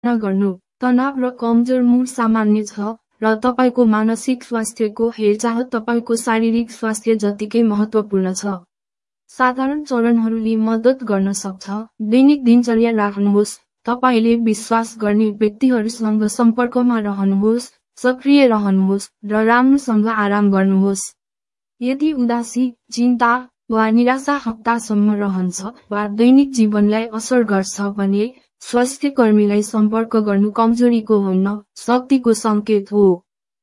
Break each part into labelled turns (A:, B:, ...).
A: गर्नु तनाव र कमजोर मुड सामान्य छ र तपाईको मानसिक स्वास्थ्यको हेरचाह तपाईको शारीरिक स्वास्थ्य जतिकै महत्त्वपूर्ण छ। साधारण चरणहरूले मद्दत गर्न सक्छ। दैनिक दिनचर्या राख्नुहोस्। तपाईले विश्वास गर्ने व्यक्तिहरूसँग सम्पर्कमा रहनुहोस्, सक्रिय रहनुहोस् र राम्रोसँग आराम गर्नुहोस्। यदि उदासी, चिन्ता वा निराशा हप्तासम्म रहन्छ वा दैनिक जीवनलाई असर गर्छ भने स्वास्थ्य कर्मीलाई सम्पर्क गर्नु कमजोरीको होइन, शक्तिको संकेत हो।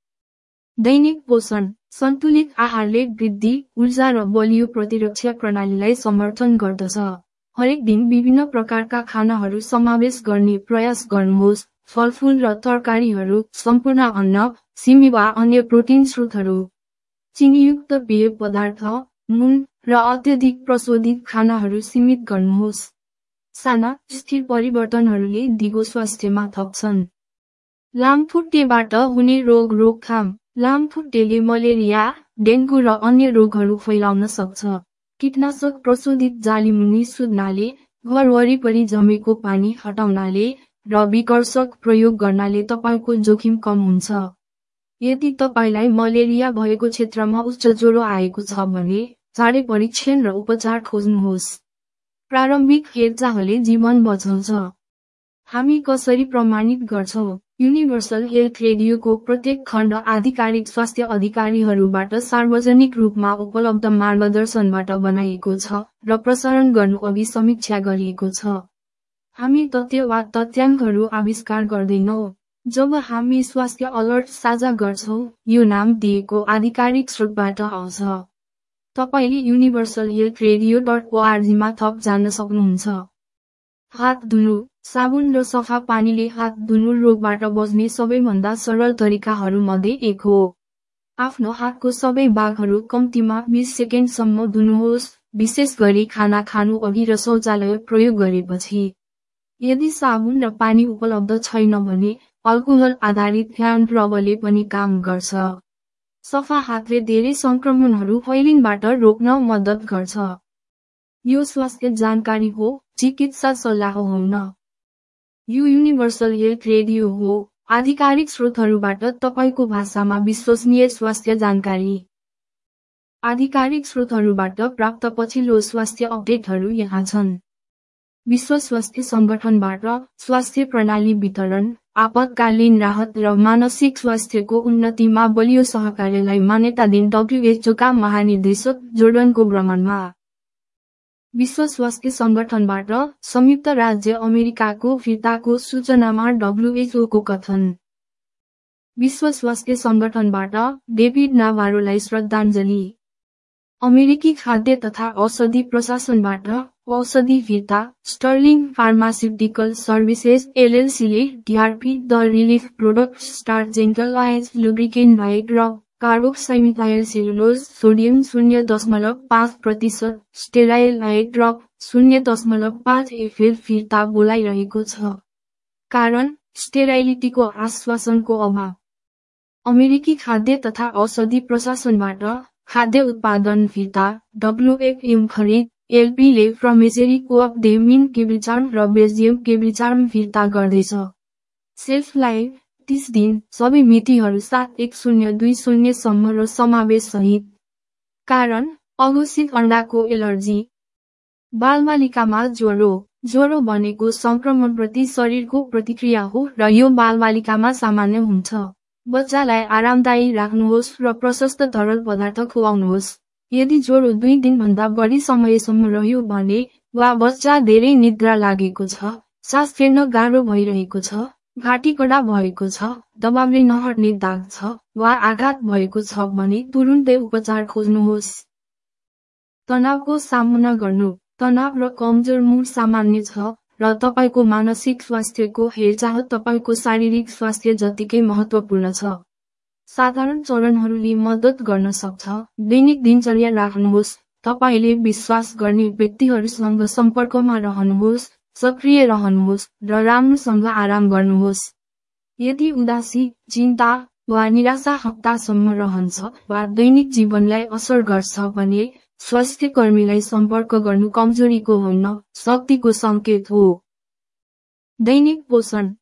A: दैनिक पोषण सन्तुलित आहारले वृद्धि, ऊर्जा र बलियो प्रतिरक्षा प्रणालीलाई समर्थन गर्दछ। हरेक दिन विभिन्न प्रकारका खानाहरू समावेश गर्ने प्रयास गर्नुहोस्। फलफुल र तरकारीहरू, सम्पूर्ण अन्न, सिमी वा अन्य प्रोटिन स्रोतहरू, चिनीयुक्त पेय पदार्थ, नुन र अत्यधिक प्रशोधित खानाहरू सीमित गर्नुहोस्। साना, स्थिर परिवर्तनहरूले दिगो स्वास्थ्यमा थप्छन्। लामखुट्टेबाट हुने रोग रोकथाम लामखुट्टेले मलेरिया, डेङ्गु र अन्य रोगहरू फैलाउन सक्छ। कीटनाशक प्रशोधित जालीमुनि सुत्नाले, घर वरिपरि जमेको पानी हटाउनाले र विकर्षक प्रयोग गर्नाले तपाईको जोखिम कम हुन्छ। यदि तपाईलाई मलेरिया भएको क्षेत्रमा उच्च ज्वरो आएको छ भने चाँडै परीक्षण र उपचार खोज्नुहोस्। प्रारम्भिक हेरचाहले जीवन बचाउँछ। हामी कसरी प्रमाणित गर्छौं? युनिभर्सल हेल्थ रेडियोको प्रत्येक खण्ड आधिकारिक स्वास्थ्य अधिकारीहरूबाट सार्वजनिक रूपमा उपलब्ध मार्गदर्शनबाट बनाइएको छ र प्रसारण गर्नु अघि समीक्षा गरिएको छ। हामी तथ्य वा तथ्याङ्कहरू आविष्कार गर्दैनौं। जब हामी स्वास्थ्य अलर्ट साझा गर्छौं, यो नाम दिएको आधिकारिक स्रोतबाट आउँछ। तपाईले universalhealthradio.org मा थप जान्न सक्नुहुन्छ। हात धुनु साबुन र सफा पानीले हात धुनु रोगबाट बच्ने सबैभन्दा सरल तरिकाहरूमध्ये एक हो। आफ्नो हातको सबै भागहरू कम्तीमा 20 सेकेन्डसम्म धुनुहोस्, विशेष गरी खाना खानु अघि र शौचालय प्रयोग गरेपछि। यदि साबुन र पानी उपलब्ध छैन भने अल्कोहल आधारित ह्यान्ड रबले पनि काम गर्छ। सफा हातले धेरै संक्रमणहरू फैलिनबाट रोक्न मद्दत गर्छ। यो स्वास्थ्य जानकारी हो, चिकित्सा सल्लाह होइन। यो युनिभर्सल हेल्थ रेडियो हो, आधिकारिक स्रोतहरूबाट तपाईको भाषामा विश्वसनीय स्वास्थ्य जानकारी। आधिकारिक स्रोतहरूबाट प्राप्त पछिल्लो स्वास्थ्य अपडेटहरू यहाँ छन्। विश्व स्वास्थ्य संगठनबाट स्वास्थ्य प्रणाली वितरण, आपतकालीन राहत र मानसिक स्वास्थ्यको उन्नतिमा बलियो सहकार्यलाई मान्यता दिन WHO का महानिर्देशक जोर्डनको भ्रमणमा। विश्व स्वास्थ्य संगठनबाट संयुक्त राज्य अमेरिकाको फिर्ताको सूचनामा WHO को कथन। विश्व स्वास्थ्य संगठनबाट डेभिड नाभारोलाई श्रद्धाञ्जली। अमेरिकी खाद्य तथा औषधि प्रशासनबाट औषधि फिर्ता, स्टर्लिङ फार्मास्युटिकल सर्भिसेज LLC ले DRP the relief product star जेन्टलाइज lubricant ride र कार्बोक्साइमिथाइल सेलुलोज सोडियम 0.5% स्टेराइल राइड र 0.5 FL फिर्ता बोलाइरहेको छ। कारण स्टेराइलिटीको आश्वासनको अभाव। अमेरिकी खाद्य तथा औषधि प्रशासनबाट खाद्य उत्पादन फिर्ता, WFM खरिद, LP ले फ्रमेसेरी कोअप डेमिन केब्रिचार्म र बेल्जियम केब्रिचार्म फिर्ता गर्दैछ। सेल्फ लाइफ 30 दिन, सबै मितिहरू 7/10/2020 सम्म र समावेश सहित। कारण अघोषित अण्डाको एलर्जी। बालबालिकामा ज्वरो। ज्वरो भनेको संक्रमणप्रति शरीरको प्रतिक्रिया हो र यो बालबालिकामा सामान्य हुन्छ। बच्चालाई आरामदायी राख्नुहोस् र प्रशस्त तरल पदार्थ खुवाउनुहोस्। यदि ज्वरो 2 दिनभन्दा बढी समयसम्म रह्यो भने वा बच्चा धेरै निद्रा लागेको छ, सास फेर्न गाह्रो भइरहेको छ, घाँटी कडा भएको छ, दबावले नहट्ने दाग छ वा आघात भएको छ भने तुरुन्तै उपचार खोज्नुहोस्। तनावको सामना गर्नु तनाव र कमजोर मुड सामान्य छ र तपाईको मानसिक स्वास्थ्यको हेरचाह तपाईको शारीरिक स्वास्थ्य जतिकै महत्त्वपूर्ण छ। साधारण चरणहरूले मद्दत गर्न सक्छ। दैनिक दिनचर्या राख्नुहोस्। तपाईले विश्वास गर्ने व्यक्तिहरूसँग सम्पर्कमा रहनुहोस्, सक्रिय रहनुहोस् र राम्रोसँग आराम गर्नुहोस्। यदि उदासी, चिन्ता वा निराशा हप्तासम्म रहन्छ वा दैनिक जीवनलाई असर गर्छ भने स्वास्थ्य कर्मीलाई सम्पर्क गर्नु कमजोरीको होइन, शक्तिको संकेत हो। दैनिक पोषण